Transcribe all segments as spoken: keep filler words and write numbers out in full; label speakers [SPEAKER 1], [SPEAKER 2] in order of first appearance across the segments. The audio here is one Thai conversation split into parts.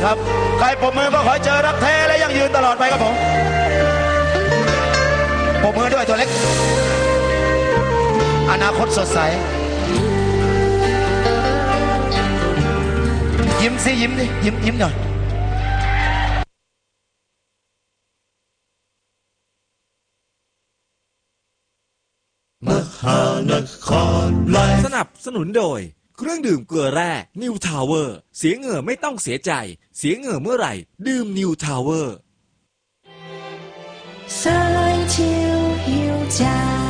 [SPEAKER 1] ครับใครปรบมือก็ขอเจอรักแท้และยั่งยืนตลอดไปครับผมปรบมือด้วยตัวเล็กอนาคตสดใสยิ้มสิยิ้มดิยิ้มยิ้มหน่อย
[SPEAKER 2] มหานครไลฟ์สนับสนุนโดยเครื่องดื่มเกลือแร่นิวทาวเวอร์เสียเหงื่อไม่ต้องเสียใจเสียเหงื่อเมื่อไหร่ดื่มนิวทาวเวอร์
[SPEAKER 3] สายชิวหิวใจ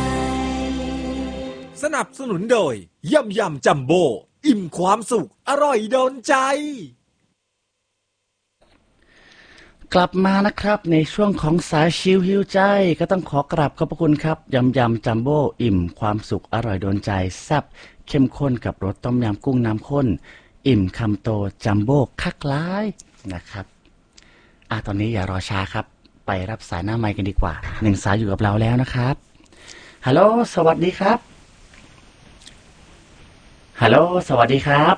[SPEAKER 2] สนับสนุนโดยยำยำจัมโบ้อิ่มความสุขอร่อยโดนใจ
[SPEAKER 4] กลับมานะครับในช่วงของสายชิวหิวใจก็ต้องขอกราบขอบพระคุณครับยำยำจัมโบ้อิ่มความสุขอร่อยโดนใจแซ่บเข้มข้นกับรสต้มยำกุ้งน้ำข้นอิ่มคำโตจัมโบ้คักล้ายนะครับอ่ะตอนนี้อย่ารอช้าครับไปรับสายหน้าไมค์กันดีกว่าหนึ่งสายอยู่กับเราแล้วนะครับฮัลโหลสวัสดีครับฮัลโหลสวัสดีครับ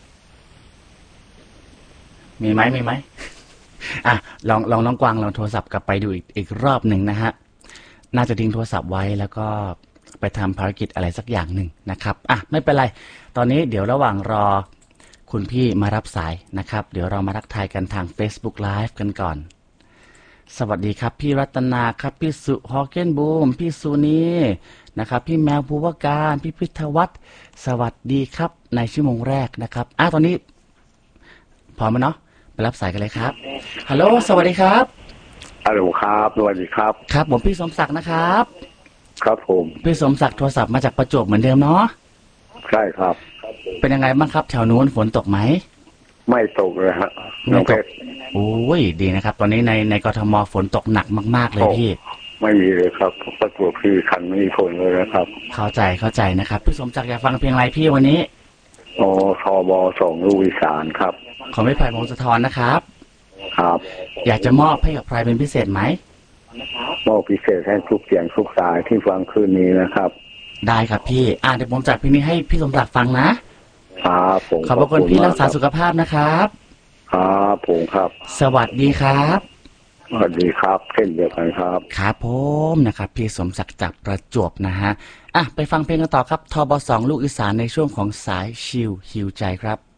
[SPEAKER 4] มีไหมมีไหมอ่ะลองลองน้องกวางลองโทรศัพท์กลับไปดูอีกอีกรอบหนึ่งนะฮะน่าจะทิ้งโทรศัพท์ไว้แล้วก็ไปทำภารกิจอะไรสักอย่างหนึ่งนะครับอ่ะไม่เป็นไรตอนนี้เดี๋ยวระหว่างรอคุณพี่มารับสายนะครับเดี๋ยวเรามาทักทายกันทาง Facebook Live กันก่อนสวัสดีครับพี่รัตนาครับพี่สุฮอเกนบูมพี่สุนีนะครับพี่แมวภูวการพี่พิทวัฒน์สวัสดีครับในชั่วโมงแรกนะครับอ่ะตอนนี้พร้อมไหมเนาะไปรับสายกันเลยครับฮัลโหลสวัสดีครับ
[SPEAKER 5] ฮัลโหลครับสวัสดีครับ
[SPEAKER 4] ครับผมพี่สมศักดิ์นะครับ
[SPEAKER 5] ครับผม
[SPEAKER 4] พี่สมศักดิ์โทรศัพท์มาจากประจวบเหมือนเดิมเนาะ
[SPEAKER 5] ใช่ครับ
[SPEAKER 4] เป็นยังไงบ้างครับแถวนู้นฝนตกไหม
[SPEAKER 5] ไม่ตกเลยฮะ
[SPEAKER 4] ไม่ตกโอ้ยดีนะครับตอนนี้ในในกทมฝนตกหนักมากๆเลยพี่
[SPEAKER 5] ไม่มีเลยครับประจวบคีรีขันธ์ไม่มีฝนเลยนะครับ
[SPEAKER 4] เข้าใจเข้าใจนะครับพี่สมศักดิ์อยากฟังเพลงอะไรพี่วันนี้
[SPEAKER 5] โอ้ทบสองลูกอีสานครับ
[SPEAKER 4] ขอไม่ไผ่พงศธรนะครับ
[SPEAKER 5] ครับ
[SPEAKER 4] อยากจะมอบให้กับใครเป็นพิเศษไหม
[SPEAKER 5] มอบพิเศษให้ทุกเสียงทุกสายที่ฟังคืนนี้นะครับ
[SPEAKER 4] ได้ครับพี่อ่าเดี๋ยวผมจัดเพลงนี้ให้พี่สมศักดิ์ฟังนะครับ
[SPEAKER 5] ผม
[SPEAKER 4] ขอบพระคุณพี่รักษาสุขภาพนะครับ
[SPEAKER 5] ครับผมครับ
[SPEAKER 4] สวัสดีครับ
[SPEAKER 5] สวัสดีครับเช่นเดียวกันครับ
[SPEAKER 4] ครับผมนะครับพี่สมศักดิ์จากประจวบนะฮะอ่ะไปฟังเพลงกันต่อครับทบสองลูกอีสานในช่วงของสายชิลหิวใจครับ